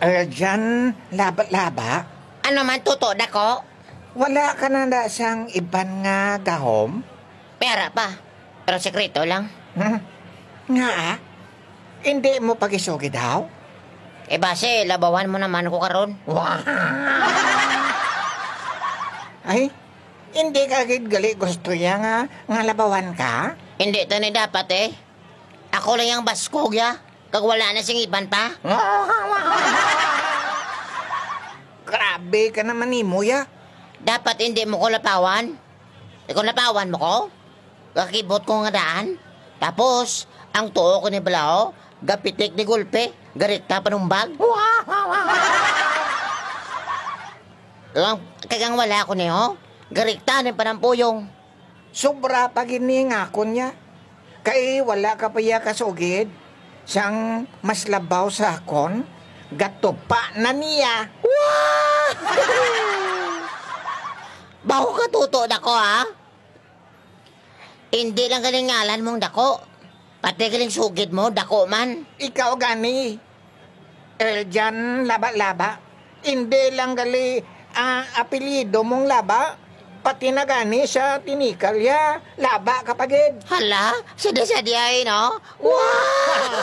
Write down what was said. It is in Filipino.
Dyan, laba-laba. Ano man tuto dako? Wala ka na siyang iban nga gahom? Pera pa. Pero sekreto lang. Nga hindi mo pagisugi daw? Base, labawan mo naman ko karon. Ay, hindi ka agad gali gusto niya nga labawan ka? Hindi to ni dapat Ako lang yung baskog ya. Kag wala na sing iban pa. Grabe ka naman ni ya. Dapat hindi mo ko lapawan. Ikaw lapawan mo ko? Kakibot ko nga daan. Tapos, ang tuo ko ni Balao, gapitik ni gulpe, garita panumbag. Kagang wala ko niyo, garita ni panampuyong. Sobra pa gini nga ko niya. Kay wala ka pa ya kasugid. Siyang mas labaw sa akon, gatupa na niya. Baho ka tuto dako Hindi lang galing ngalan mong dako. Pati galing sugid mo, dako man. Ikaw gani. Dyan, laba-laba. Hindi lang gali apelido mong laba. Pati na gani siya tinikal ya. Laba kapagid. Hala, sadya-sadya no? Wow!